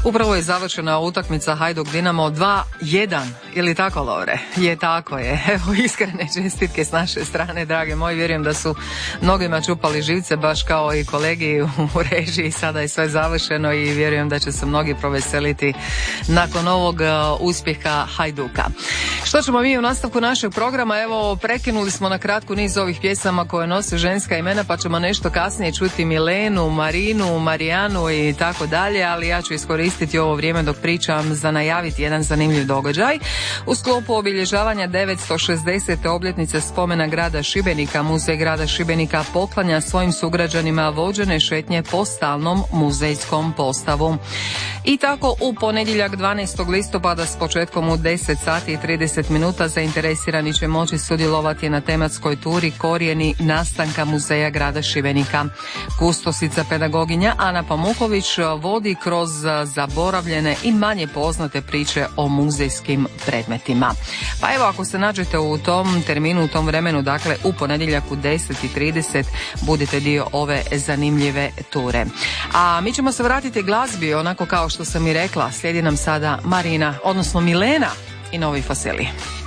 Upravo je završena utakmica Hajduk Dinamo 2-1, ili tako, Lovre? Je, tako je. Evo, iskrene čestitke s naše strane, drage moji. Vjerujem da su mnogima čupali živce, baš kao i kolegi u režiji. Sada je sve završeno i vjerujem da će se mnogi proveseliti nakon ovog uspjeha Hajduka. Što ćemo mi u nastavku našeg programa? Evo, prekinuli smo na kratku niz ovih pjesama koje nose ženska imena, pa ćemo nešto kasnije čuti Milenu, Marinu, Marijanu i tako dalje, ali ja ću iskoristiti ovo vrijeme dok pričam za najaviti jedan zanimljiv događaj. U sklopu obilježavanja 960. obljetnice spomena grada Šibenika, Muzej grada Šibenika poklanja svojim sugrađanima vođene šetnje po stalnom muzejskom postavu. I tako u ponedjeljak 12. listopada s početkom u 10 sati i 30 minuta zainteresirani će moći sudjelovati na tematskoj turi Korijeni nastanka Muzeja grada Šibenika. Kustosica pedagoginja Ana Pamuković vodi kroz zaboravljene i manje poznate priče o muzejskim predmetima. Pa evo, ako se nađete u tom terminu, u tom vremenu, dakle u ponedjeljak u 10:30, budite dio ove zanimljive ture. A mi ćemo se vratiti glazbi, onako kao što sam i rekla. Slijedi nam sada Marina, odnosno Milena i Novi Fosili.